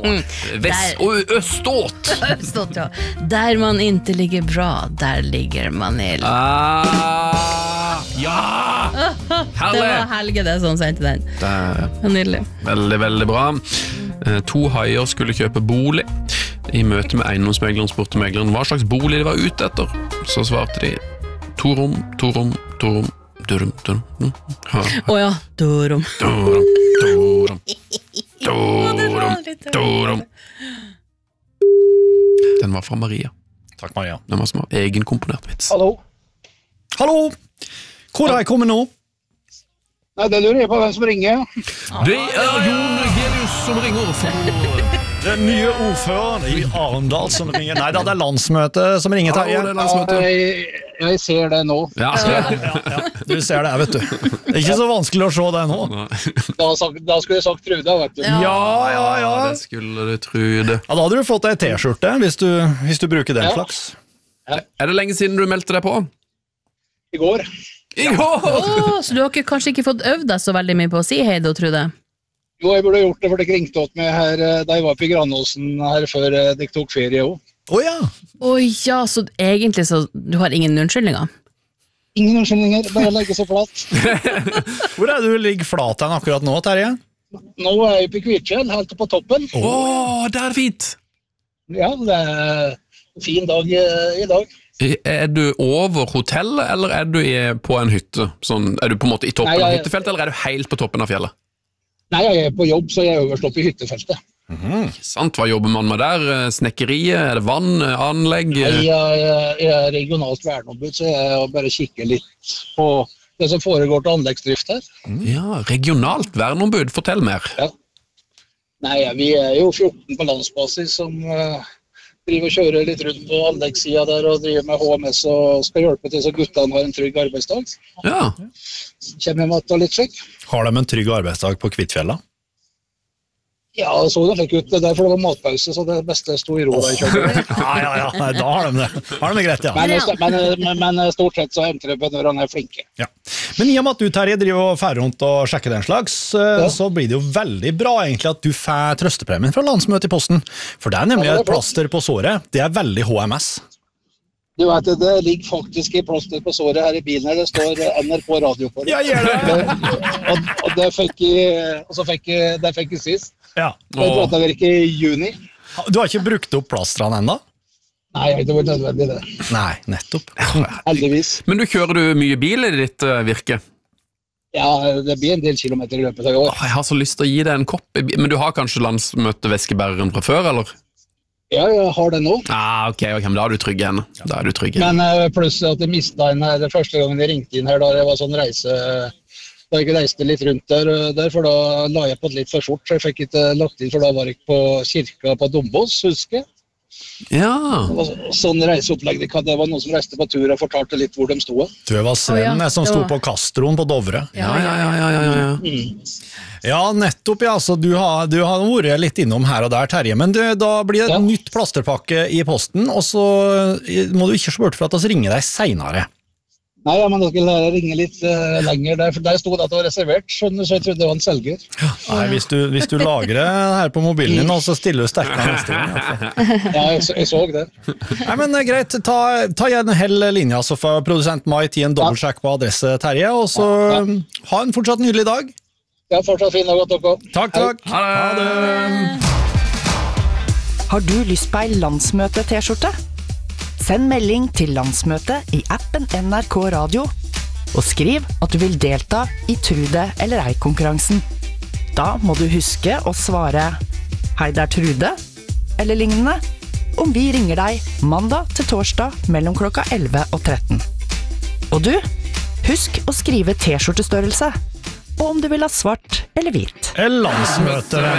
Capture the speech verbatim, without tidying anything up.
Vest och öståt. Öståt, ja. Där man inte ligger bra, där ligger man illa. Ah, ja! Det var Helge det som sendte den. Det Nydelig. Veldig, veldig bra. Eh, To haier skulle kjøpe bolig. I møte med eiendomsmegleren spurte megleren hva slags bolig de var ute etter. Så svarte de to rom, to rom, to rom, durum, durum, durum. Åja, durum. Durum, durum, durum, durum. Den var fra Maria. Takk, Maria. Den var smart. Egenkomponert vits. Hallo? Hallo! Hvor er jeg kommet nå? Nei, det lurer jeg på hvem som ringer. Det er Jon Gelius som ringer for... Den nye ordføreren i Arendal som ringer. Nei, det er landsmøte som ringer, Terje. Ja, det er landsmøte. Ja, jeg, jeg ser det nå. Ja, Ja, ja, du ser det, vet du. Det er ikke så vanskelig å se det nå. Da, sak- da skulle jeg sagt Trude, vet du. Ja, ja, ja. det skulle du tro det. Ja, da hadde du fått ei t-skjorte hvis du, hvis du bruker den Ja. slags. Er det lenge siden du meldte deg på? I går. I går! Åh, så du har ikke, kanskje ikke fått øvd deg så veldig mye på å si hei da, Trude? Jo, jeg burde gjort det, for det ringte åt meg her eh, da jeg var på Granåsen her før eh, de tok ferie også. Åja! Åh ja, så egentlig så du har ingen unnskyldninger? Ingen unnskyldninger, bare legge seg flat. Hvor er du ligger flat den akkurat nå, Terje? Nå er jeg på Kvitfjell, helt på toppen. Åh, det er fint! Ja, det er en fin dag eh, i dag. Er du over hotellet, eller er du i, på en hytte? Sånn, er du på en måte i toppen Nei, jeg- av hyttefeltet, eller er du helt på toppen av fjellet? Nei, jeg er på jobb, så jeg er øverst oppe i hyttefeltet. Sant, hva jobber man med der? Snekkeriet, er det vann, anlegg? Jeg, jeg, jeg er regionalt verneombud, så jeg bare kikker litt på det som foregår til anleggsdrift her. Ja, regionalt verneombud, fortell mer. Ja. Nei, vi er jo fjorten på landsbasis som uh, driver og kjører litt rundt på anleggssida der og driver med H M S og skal hjelpe til så guttene har en trygg arbeidsdag. Ja, Kjem hjem og litt slik. Har de en trygg arbeidsdag på Kvitfjella? Ja, så det fikk ut det der, for det var matpause, så det beste sto i ro da jeg kjørte. Ja, ja, ja, nei, da har de det. Har de det greit, ja. Men, men, men, men stort sett så entreprenørene er flinke. Ja. Men i og med at du, Terje, driver og fær rundt og sjekker den slags, eh, Ja. så blir det jo veldig bra egentlig at du får trøstepremien fra landsmøtet i posten. For det er nemlig Ja, det er et plaster på såret. Det er veldig H M S. Du vet, det ligger faktisk i plaster på såret her i bilen her, det står N R K radio på det. Ja, gjør det. og, og det fikk jeg, og så fikk jeg, det fikk jeg sist. Ja. Det pratet vi ikke i juni. Du har ikke brukt opp plastrene enda? Nei, det var nødvendig det. Nei, nettopp. Heldigvis. men du kjører du mye bil i ditt uh, virke? Ja, det blir en del kilometer i løpet av i år. Åh, jeg har så lyst til å gi deg en kopp, i bi- men du har kanskje landsmøteveskebæreren fra før, eller? Ja, jeg har det nå. Ah, ok, ok, men da er du trygg henne. Da er du trygg henne. Men eh, pluss at jeg mistet en her det første gangen jeg ringte inn her, da jeg var sånn reise... Da jeg reiste litt rundt der, der, for da la jeg på det litt for fort, så jeg fikk ikke lagt inn, for da var jeg på kirka på Dombås, husker jeg. Ja, Det var sånn reiseopplegg, det kan- det var noen som reiste på tur og fortalte litt hvor de stod. Du var Sven Å, ja, som det sto var- på Castroen på Dovre. ja, ja, ja, ja, ja, ja. Mm. Ja, nettopp, ja. Så du har, du har vært litt innom her og der, Terje. Men du, da blir det et Ja. nytt plasterpakke i posten, og så må du ikke se bort fra at vi ringer deg senere. Nei, ja, men da skulle jeg ringe litt eh, lenger der, for der stod det at det var reservert, skjønner du, så jeg trodde det var en selger. Nei, hvis du, hvis du lagrer det her på mobilen din, og så stiller du sterkere neste gang. i hvert fall. Ja, jeg, så- jeg så det. Nei, men eh, greit, ta, ta gjerne hell linja, så får produsent Mai gi en dobbeltsjekk på adresse, Terje, og så Ja, ja. um, ha en fortsatt nydelig dag. Ja, fortsatt fin dag at dere. Takk, takk. Ha det! Har du lyst på ei landsmøte-T-skjorte? Send melding til landsmøtet i appen N R K Radio, og skriv at du vil delta i Trude eller ei-konkurransen. Da må du huske å svare «Hei, det er Trude», eller lignende, om vi ringer deg mandag til torsdag mellom klokka elleve og tretten. Og du, husk å skrive T-skjortestørrelse, og om du vil ha svart eller hvit. Landsmøte.